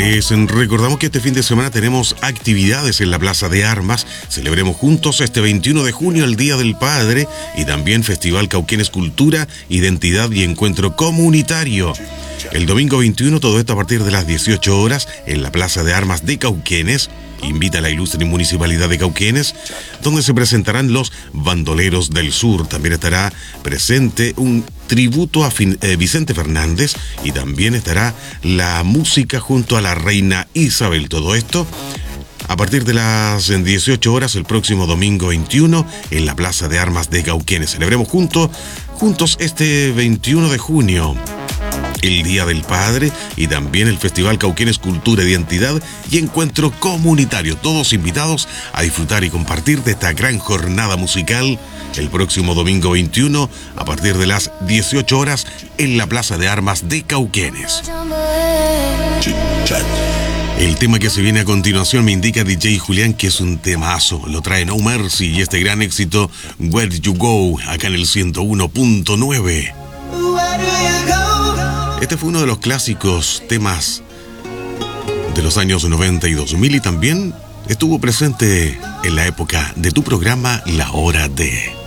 Les recordamos que este fin de semana tenemos actividades en la Plaza de Armas. Celebremos juntos este 21 de junio el Día del Padre y también Festival Cauquenes Cultura, Identidad y Encuentro Comunitario. El domingo 21, todo esto a partir de las 18 horas en la Plaza de Armas de Cauquenes. Invita a la ilustre Municipalidad de Cauquenes, donde se presentarán los Bandoleros del Sur. También estará presente un tributo a Vicente Fernández y también estará la música junto a la reina Isabel. Todo esto a partir de las 18 horas el próximo domingo 21 en la Plaza de Armas de Cauquenes. Celebremos juntos este 21 de junio. El Día del Padre y también el Festival Cauquenes Cultura, Identidad y Encuentro Comunitario. Todos invitados a disfrutar y compartir de esta gran jornada musical el próximo domingo 21 a partir de las 18 horas en la Plaza de Armas de Cauquenes. El tema que se viene a continuación me indica DJ Julián que es un temazo. Lo trae No Mercy y este gran éxito Where You Go acá en el 101.9. Este fue uno de los clásicos temas de los años 90 y 2000 y también estuvo presente en la época de tu programa La Hora de...